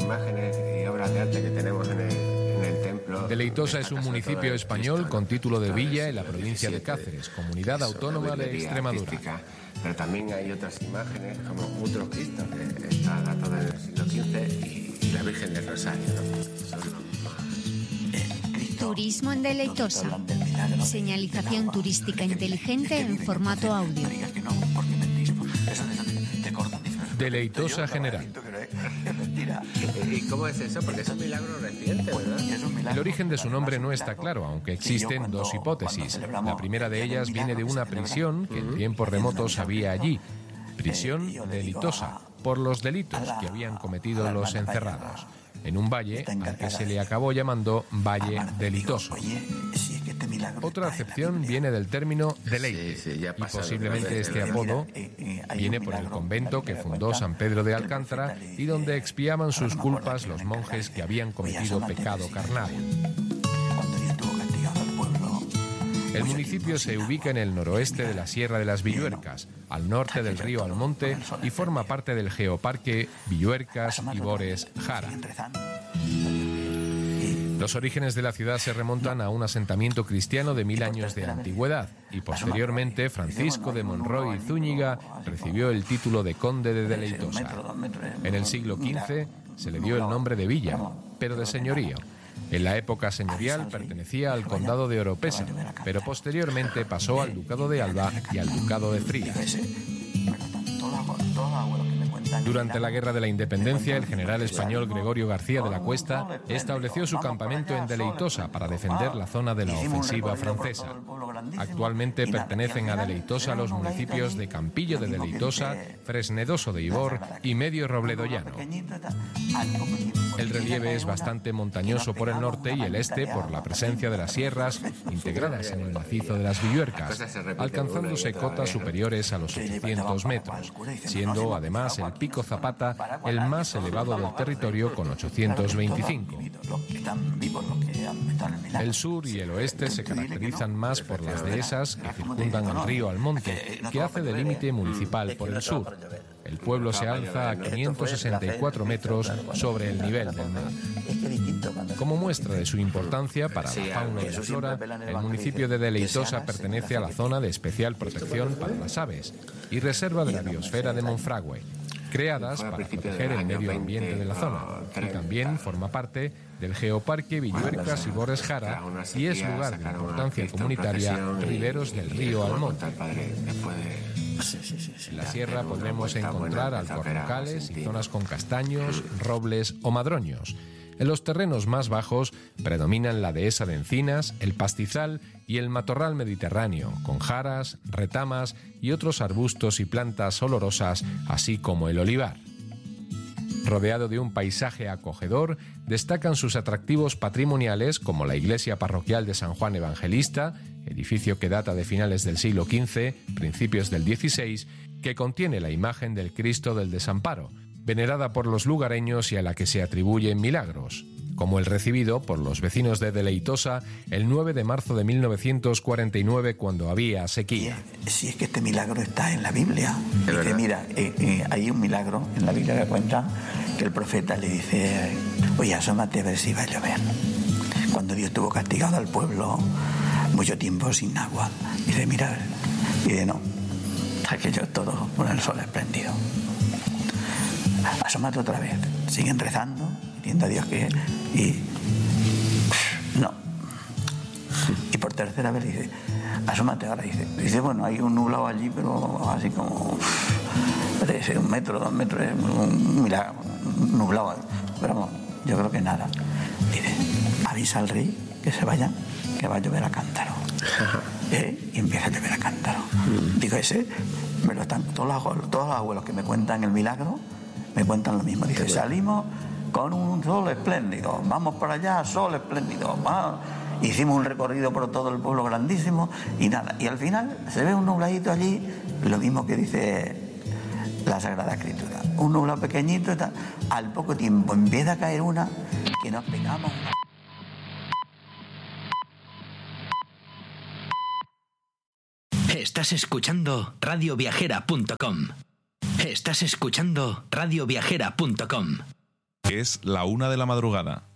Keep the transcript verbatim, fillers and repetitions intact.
imágenes y obras de arte que tenemos en el, en el templo. Deleitosa es un municipio español con título de villa en la provincia de Cáceres, comunidad autónoma de Extremadura. Pero también hay otras imágenes, como otro Cristo, que está datado en el siglo quince, y, y la Virgen del Rosario, ¿no? Son los más... Turismo en Deleitosa. Señalización turística inteligente en formato audio. Deleitosa General. ¿Y cómo es eso? Porque es un milagro reciente, ¿verdad? El origen de su nombre no está claro, aunque existen dos hipótesis. La primera de ellas viene de una prisión que en tiempos remotos había allí. Prisión delitosa, por los delitos que habían cometido los encerrados. En un valle al que se le acabó llamando Valle Delitoso. Otra acepción viene del término deleite, sí, sí, ya y pasa, posiblemente este apodo viene por el convento que fundó San Pedro de Alcántara y donde expiaban sus culpas los monjes que habían cometido pecado carnal. El municipio se ubica en el noroeste de la Sierra de las Villuercas, al norte del río Almonte, y forma parte del geoparque Villuercas Ibores Jara. Los orígenes de la ciudad se remontan a un asentamiento cristiano de mil años de antigüedad, y posteriormente Francisco de Monroy y Zúñiga recibió el título de conde de Deleitosa. En el siglo quince se le dio el nombre de villa, pero de señorío. En la época señorial pertenecía al condado de Oropesa, pero posteriormente pasó al ducado de Alba y al ducado de Frías. Durante la Guerra de la Independencia, el general español Gregorio García de la Cuesta estableció su campamento en Deleitosa para defender la zona de la ofensiva francesa. Actualmente pertenecen a Deleitosa los municipios de Campillo de Deleitosa, Fresnedoso de Ibor y Medio Robledo Llano. El relieve es bastante montañoso por el norte y el este por la presencia de las sierras integradas en el macizo de las Villuercas, alcanzándose cotas superiores a los ochocientos metros, siendo además el Pico Zapata el más elevado del territorio con ochocientos veinticinco. El sur y el oeste se caracterizan más por las dehesas que circundan el río Almonte, que hace de límite municipal por el sur. El pueblo se alza a quinientos sesenta y cuatro metros sobre el nivel del mar. Como muestra de su importancia para la fauna y la flora, el municipio de Deleitosa pertenece a la zona de especial protección para las aves y reserva de la biosfera de Monfragüe, creadas para proteger el medio ambiente de la zona, y también forma parte del geoparque Villuercas Ibores Jara y es lugar de importancia comunitaria Riberos del río Almonte. En la sierra podremos encontrar alcornocales y zonas con castaños, robles o madroños. En los terrenos más bajos predominan la dehesa de encinas, el pastizal y el matorral mediterráneo, con jaras, retamas y otros arbustos y plantas olorosas, así como el olivar. Rodeado de un paisaje acogedor, destacan sus atractivos patrimoniales como la iglesia parroquial de San Juan Evangelista, edificio que data de finales del siglo quince, principios del dieciséis, que contiene la imagen del Cristo del Desamparo, venerada por los lugareños y a la que se atribuyen milagros, como el recibido por los vecinos de Deleitosa el nueve de marzo de mil novecientos cuarenta y nueve, cuando había sequía. Si es que este milagro está en la Biblia, y que mira, eh, eh, hay un milagro en la Biblia que cuenta que el profeta le dice: oye, asómate a ver si va a llover. Cuando Dios tuvo castigado al pueblo mucho tiempo sin agua, dice: mira, y dice: no, aquello todo con el sol espléndido. Asómate otra vez, siguen rezando, pidiendo a Dios que... y no. Y por tercera vez dice: asómate ahora. Dice, dice bueno, hay un nublado allí, pero así como... debe ser un metro, dos metros, un, mira, un nublado. Pero vamos, yo creo que nada. Dice: avisa al rey que se vayan, que va a llover a cántaro. ¿Eh? Y empieza a llover a cántaro. Digo, ese, me lo están, todos los, todos los abuelos que me cuentan el milagro, me cuentan lo mismo. Dice: salimos con un sol espléndido, vamos para allá, sol espléndido, vamos. Hicimos un recorrido por todo el pueblo grandísimo y nada, y al final se ve un nubladito allí, lo mismo que dice la Sagrada Escritura, un nublado pequeñito y tal. Al poco tiempo empieza a caer una que nos pegamos. Estás escuchando radio viajera punto com. Estás escuchando radio viajera punto com. Es la una de la madrugada.